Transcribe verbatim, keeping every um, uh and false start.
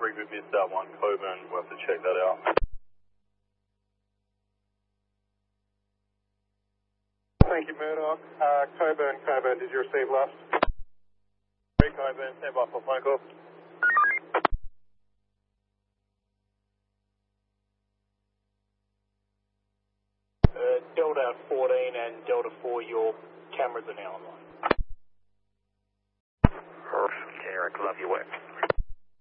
rig we missed that one, Coburn, we'll have to check that out. Thank you, Murdoch. Uh, Coburn, Coburn, did you receive last? Hey, Coburn, stand by for phone call. Uh, Delta fourteen and Delta four, your cameras are now online. Perfect, Eric, love your work.